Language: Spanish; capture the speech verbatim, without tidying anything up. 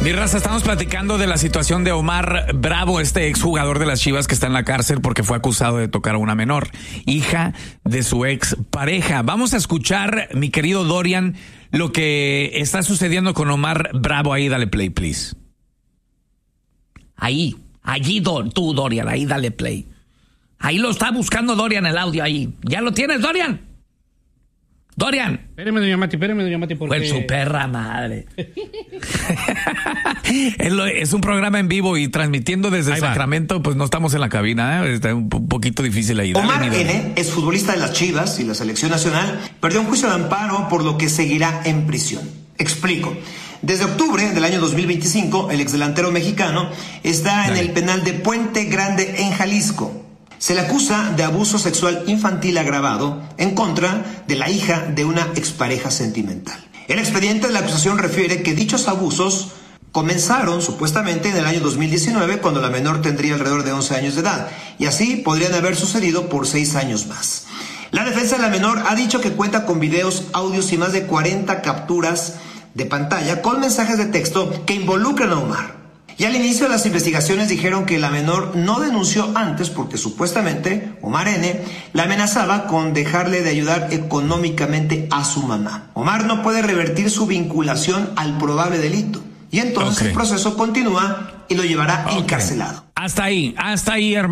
Mi raza, estamos platicando de la situación de Omar Bravo, este exjugador de las Chivas que está en la cárcel porque fue acusado de tocar a una menor, hija de su ex pareja. Vamos a escuchar, mi querido Dorian, lo que está sucediendo con Omar Bravo. Ahí, dale play, please. Ahí, allí tú, Dorian, ahí dale play. Ahí lo está buscando Dorian, el audio ahí. ¿Ya lo tienes, Dorian? Dorian. Espéreme, doña Mati, espéreme, doña Mati, porque... Pues su perra madre. es, lo, es un programa en vivo y transmitiendo desde Ahí va. Sacramento, pues no estamos en la cabina, ¿eh? Está un poquito difícil ahí. Dale, Omar mi Dorian. N., es futbolista de las Chivas y la selección nacional, perdió un juicio de amparo por lo que seguirá en prisión. Explico. Desde octubre del año dos mil veinticinco, el exdelantero mexicano está en el penal de Puente Grande en Jalisco. Se le acusa de abuso sexual infantil agravado en contra de la hija de una expareja sentimental. El expediente de la acusación refiere que dichos abusos comenzaron supuestamente en el año dos mil diecinueve, cuando la menor tendría alrededor de once años de edad, y así podrían haber sucedido por seis años más. La defensa de la menor ha dicho que cuenta con videos, audios y más de cuarenta capturas de pantalla con mensajes de texto que involucran a Omar. Y al inicio de las investigaciones dijeron que la menor no denunció antes porque supuestamente Omar N. la amenazaba con dejarle de ayudar económicamente a su mamá. Omar no puede revertir su vinculación al probable delito y entonces Okay. el proceso continúa y lo llevará Okay. encarcelado. Hasta ahí, hasta ahí, hermano.